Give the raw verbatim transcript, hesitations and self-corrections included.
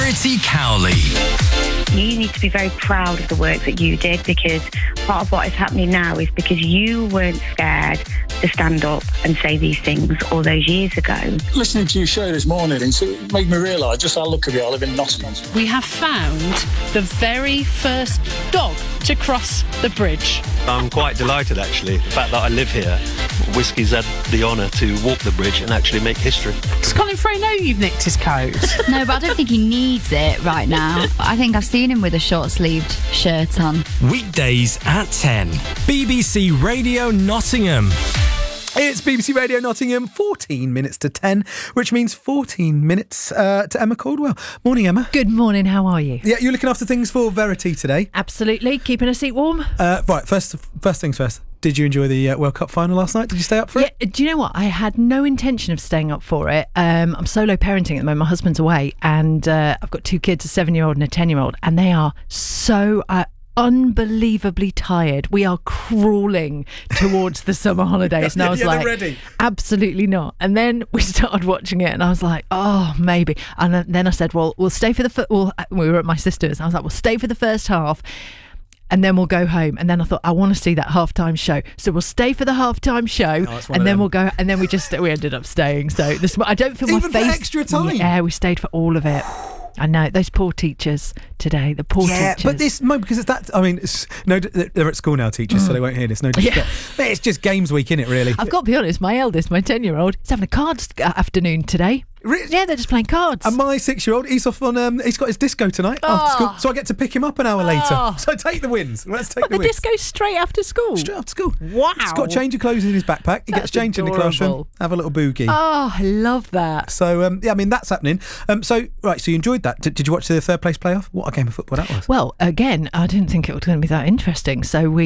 Verity Cowley. You need to be very proud of the work that you did, because part of what is happening now is because you weren't scared to stand up and say these things all those years ago. Listening to your show this morning, it made me realise just how lucky we are living in Nottingham. We have found the very first dog to cross the bridge. I'm quite delighted, actually, the fact that I live here. Whiskey's had the honour to walk the bridge and actually make history. Does Colin Frey know you've nicked his coat? No, but I don't think he needs it right now. I think I've seen him with a short-sleeved shirt on. Weekdays at ten. B B C Radio Nottingham. It's B B C Radio Nottingham, fourteen minutes to ten, which means fourteen minutes uh, to Emma Caldwell. Morning, Emma. Good morning, how are you? Yeah, you're looking after things for Verity today. Absolutely, keeping a seat warm. Uh, right, first first things first. Did you enjoy the uh, World Cup final last night? Did you stay up for yeah, it? Do you know what? I had no intention of staying up for it. Um, I'm solo parenting at the moment. My husband's away, and uh, I've got two kids, a seven-year-old and a ten-year-old, and they are so... Uh, unbelievably tired. We are crawling towards the summer holidays, and I was yeah, like, ready. Absolutely not. And then we started watching it, and I was like, oh, maybe. And then I said, well, we'll stay for the fir- well, we were at my sister's, and I was like, we'll stay for the first half, and then we'll go home. And then I thought, I want to see that halftime show, so we'll stay for the halftime show, oh, and then we'll go. And then we just we ended up staying. So this, I don't feel Even my face. for extra time. Yeah, we stayed for all of it. I know, those poor teachers today, the poor yeah, teachers. but this, no, because it's that, I mean, it's, no, they're at school now, teachers, mm. so they won't hear this. No disrespect. Yeah. It's just games week, innit, really? I've got to be honest, my eldest, my ten-year-old, is having a cards afternoon today. Really? Yeah, they're just playing cards. And my six-year-old, he's off on, um, he's got his disco tonight oh. after school, so I get to pick him up an hour oh. later. So take the wins. Let's take what, the, the wins. disco straight after school? Straight after school. Wow. He's got a change of clothes in his backpack. He That's gets changed adorable. in the classroom, have a little boogie. Oh, I love that. So, um, yeah, I mean, that's happening. Um, so, right, so you enjoyed that. Did, did you watch the third place playoff? What a game of football that was. Well, again, I didn't think it was going to be that interesting. So we